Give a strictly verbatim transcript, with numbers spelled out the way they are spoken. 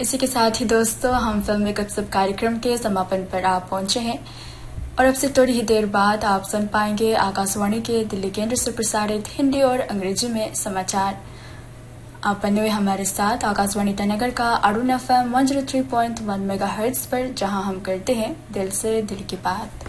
इसी के साथ ही दोस्तों हम फिल्म में सब कार्यक्रम के समापन पर आप पहुंचे हैं और अब से थोड़ी ही देर बाद आप सुन पाएंगे आकाशवाणी के दिल्ली केंद्र से प्रसारित हिंदी और अंग्रेजी में समाचार। आप बने हुए हमारे साथ आकाशवाणी ईटानगर का Arun F M one zero three point one mega hertz पर, जहां हम करते हैं दिल से दिल की बात।